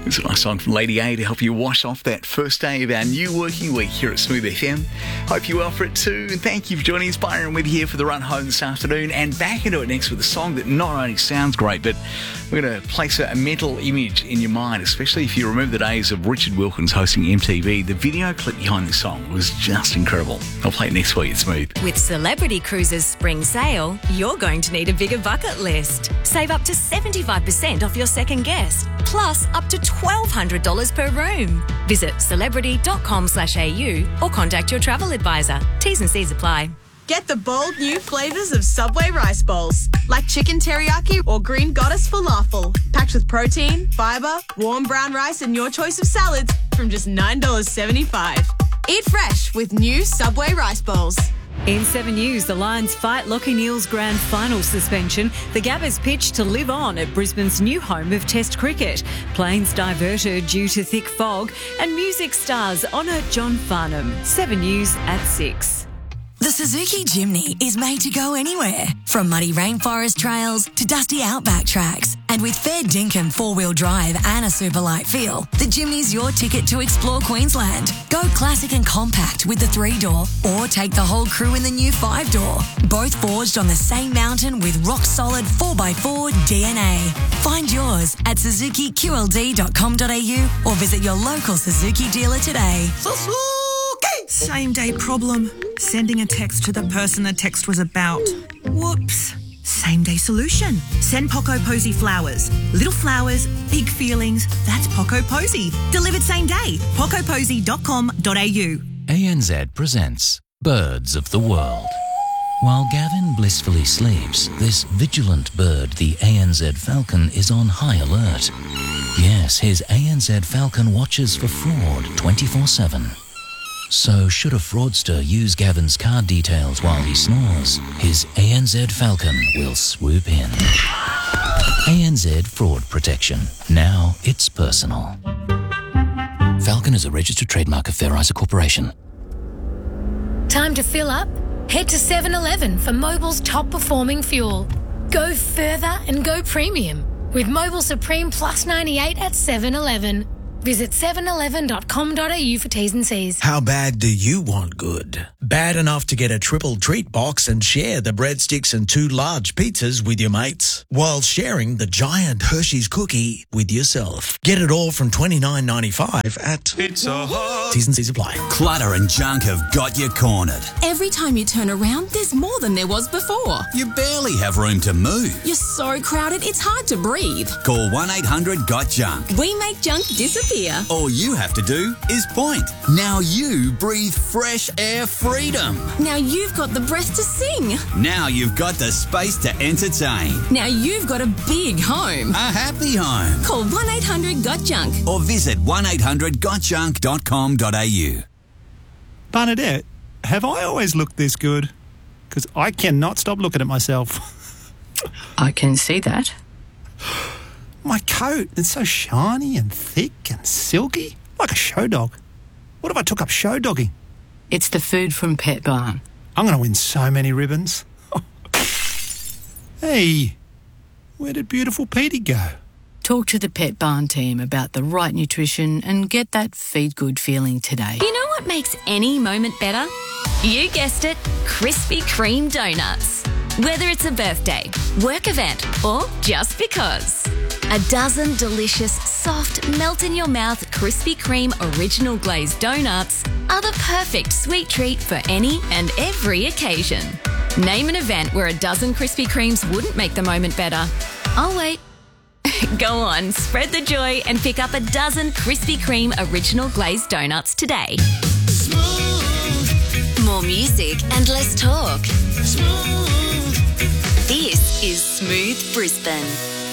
It's a nice song from Lady A to help you wash off that first day of our new working week here at Smooth FM. Hope you're well for it too. And thank you for joining us. Byron with you here for the run home this afternoon. And back into it next with a song that not only sounds great, but we're going to place a mental image in your mind, especially if you remember the days of Richard Wilkins hosting MTV. The video clip behind this song was just incredible. I'll play it next week at Smooth. With Celebrity Cruises Spring Sale, you're going to need a bigger bucket list. Save up to 75% off your second guest, plus up to $1,200 per room. Visit celebrity.com.au or contact your travel advisor. T's and C's apply. Get the bold new flavours of Subway rice bowls, like chicken teriyaki or green goddess falafel. Packed with protein, fibre, warm brown rice and your choice of salads from just $9.75. Eat fresh with new Subway rice bowls. In 7 News, the Lions fight Lachie Neale's grand final suspension. The Gabbers pitch to live on at Brisbane's new home of Test cricket. Planes diverted due to thick fog. And music stars honour John Farnham. 7 News at 6. The Suzuki Jimny is made to go anywhere, from muddy rainforest trails to dusty outback tracks. And with fair dinkum four-wheel drive and a super light feel, the Jimny's your ticket to explore Queensland. Go classic and compact with the 3-door, or take the whole crew in the new 5-door. Both forged on the same mountain with rock-solid 4x4 DNA. Find yours at suzukiqld.com.au or visit your local Suzuki dealer today. Same day problem. Sending a text to the person the text was about. Whoops. Same day solution. Send Poco Posy flowers. Little flowers, big feelings. That's Poco Posy. Delivered same day. pocoposy.com.au. ANZ presents Birds of the World. While Gavin blissfully sleeps, this vigilant bird, the ANZ falcon, is on high alert. Yes, his ANZ falcon watches for fraud 24/7. So should a fraudster use Gavin's card details while he snores, his ANZ Falcon will swoop in. ANZ Fraud Protection. Now it's personal. Falcon is a registered trademark of Fair Isa Corporation. Time to fill up? Head to 7-Eleven for Mobil's top performing fuel. Go further and go premium with Mobil Supreme Plus 98 at 7-Eleven. Visit 711.com.au for T's and C's. How bad do you want good? Bad enough to get a triple treat box and share the breadsticks and 2 large pizzas with your mates, while sharing the giant Hershey's cookie with yourself. Get it all from $29.95 at Pizza Hut. T's and C's apply. Clutter and junk have got you cornered. Every time you turn around, there's more than there was before. You barely have room to move. You're so crowded, it's hard to breathe. Call 1-800-GOT-JUNK. We make junk disappear. All you have to do is point. Now you breathe fresh air freedom. Now you've got the breath to sing. Now you've got the space to entertain. Now you've got a big home. A happy home. Call 1-800-GOT-JUNK. Or visit 1-800-GOT-JUNK.com.au. Bernadette, have I always looked this good? Because I cannot stop looking at myself. I can see that. My coat, it's so shiny and thick and silky, like a show dog. What if I took up show dogging? It's the food from Pet Barn. I'm going to win so many ribbons. Hey, where did beautiful Petey go? Talk to the Pet Barn team about the right nutrition and get that feed good feeling today. You know what makes any moment better? You guessed it, Krispy Kreme donuts. Whether it's a birthday, work event, or just because. A dozen delicious, soft, melt-in-your-mouth Krispy Kreme original glazed donuts are the perfect sweet treat for any and every occasion. Name an event where a dozen Krispy Kremes wouldn't make the moment better. I'll wait. Go on, spread the joy and pick up a dozen Krispy Kreme original glazed donuts today. Smooth. More music and less talk. Smooth. This is Smooth Brisbane.